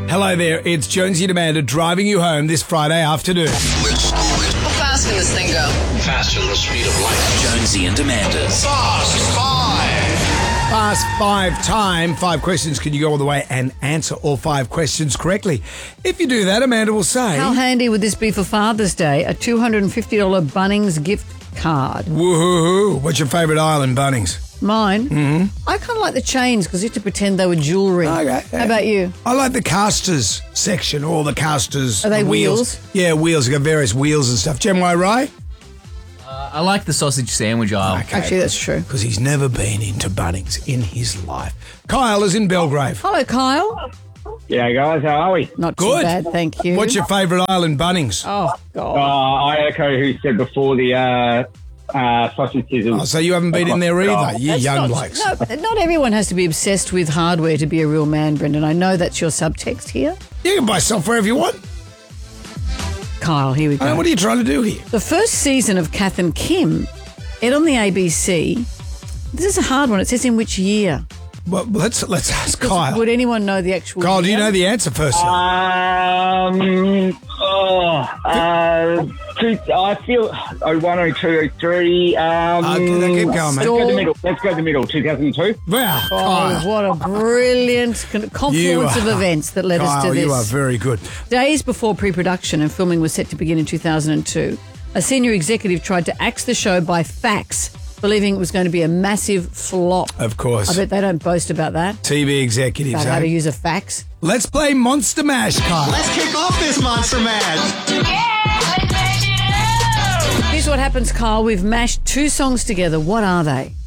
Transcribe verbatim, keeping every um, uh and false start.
Hello there, it's Jonesy and Amanda driving you home this Friday afternoon. How fast can this thing go? Faster than the speed of light. Jonesy and Amanda's Fast Five. Fast five time. Five questions. Can you go all the way and answer all five questions correctly? If you do that, Amanda will say... How handy would this be for Father's Day? A two hundred fifty dollars Bunnings gift card. Woohoo! What's your favourite aisle in Bunnings? Mine? Mm-hmm. I kind of like the chains because you have to pretend they were jewellery. Okay. How about you? I like the casters section, all the casters. Are they the wheels? Yeah, wheels. You've got various wheels and stuff. Jem Wai Rai? Uh, I like the sausage sandwich aisle. Okay. Actually, that's true. Because he's never been into Bunnings in his life. Kyle is in Belgrave. Hello, Kyle. Yeah, guys, how are we? Not too Good. bad, thank you. What's your favourite aisle in Bunnings? Oh, Uh, God. I echo who said before the uh, uh, sausage sizzles. Oh, so you haven't been in there either, Oh, you That's young not, blokes. No, not everyone has to be obsessed with hardware to be a real man, Brendan. I know that's your subtext here. You can buy software if you want. Kyle, here we I mean, go. what are you trying to do here? The first season of Kath and Kim aired on the A B C. This is a hard one. It says in which year? Well, let's let's ask Kyle. Would anyone know the actual Kyle, do you year? know the answer first? Um, oh, uh, two, I feel oh one, oh two, oh three. Um, Okay, keep going, mate. Let's go the middle. Let's go the middle. Two thousand two. Wow, Oh, Kyle. what a brilliant con- You confluence of are- events that led us Kyle, to you are this. very good. Days before pre-production and filming was set to begin in two thousand two, a senior executive tried to axe the show by fax, believing it was going to be a massive flop. Of course. I bet they don't boast about that, T V executives, about how eh? to use a fax. Let's play Monster Mash, Kyle. Let's kick off this Monster Mash. Here's what happens, Kyle. We've mashed two songs together. What are they?